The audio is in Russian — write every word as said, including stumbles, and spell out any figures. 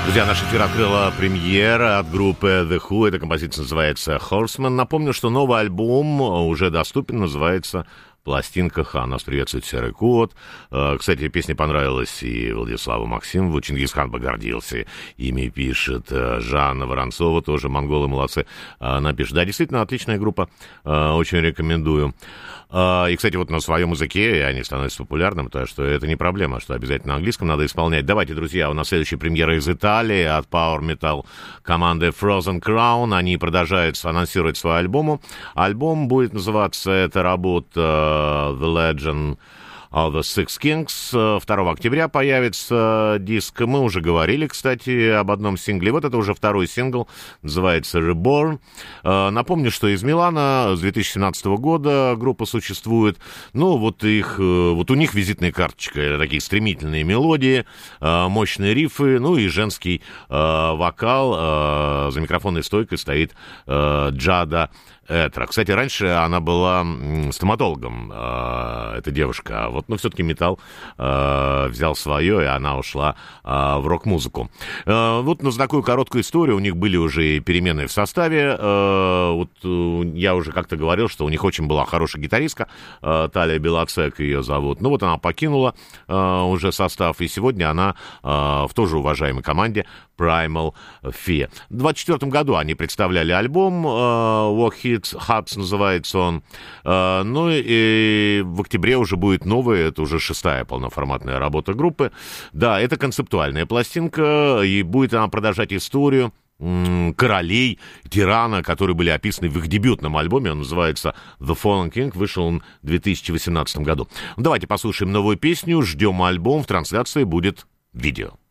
Друзья, наш эфир открыла премьера от группы The Who. Эта композиция называется Horseman. Напомню, что новый альбом уже доступен, называется «Пластинка Ха». Нас приветствует Серый Кот. Кстати, песня понравилась и Владиславу Максимову. Чингисхан погордился. Ими пишет Жанна Воронцова, тоже монголы молодцы. Она пишет. Да, действительно, отличная группа. Очень рекомендую. И, кстати, вот на своем языке они становятся популярным, так что это не проблема, что обязательно на английском надо исполнять. Давайте, друзья, у нас следующая премьера из Италии от Power Metal команды Frozen Crown. Они продолжают анонсировать свой альбом. Альбом будет называться, эта работа The Legend of the Six Kings. второго октября появится диск. Мы уже говорили, кстати, об одном сингле. Вот это уже второй сингл, называется Reborn. Напомню, что из Милана с две тысячи семнадцатого года группа существует. Ну, вот их, вот у них визитная карточка, такие стремительные мелодии, мощные рифы, ну и женский вокал. За микрофонной стойкой стоит Джада Этра. Кстати, раньше она была стоматологом, э, эта девушка. А вот, ну, все-таки металл э, взял свое, и она ушла э, в рок-музыку. Э, вот, ну, за такую короткую историю у них были уже перемены в составе. Э, вот э, я уже как-то говорил, что у них очень была хорошая гитаристка, э, Талия Белоцек ее зовут. Ну, вот она покинула э, уже состав, и сегодня она э, в тоже уважаемой команде Primal Fear. В двадцать четвёртом году они представляли альбом э, Walk Hits Hubs, называется он. Э, ну и в октябре уже будет новая, это уже шестая полноформатная работа группы. Да, это концептуальная пластинка, и будет она продолжать историю м- королей, тирана, которые были описаны в их дебютном альбоме. Он называется The Fallen King, вышел он в две тысячи восемнадцатом году. Давайте послушаем новую песню, ждем альбом, в трансляции будет видео.